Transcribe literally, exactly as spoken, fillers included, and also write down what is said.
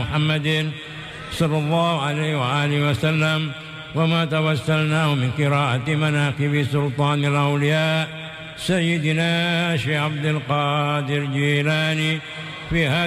محمد صلى الله عليه وآله وسلم، وما توسلناه من قراءة مناقب سلطان الأولياء سيدنا شيخ عبد القادر جيلاني في هذا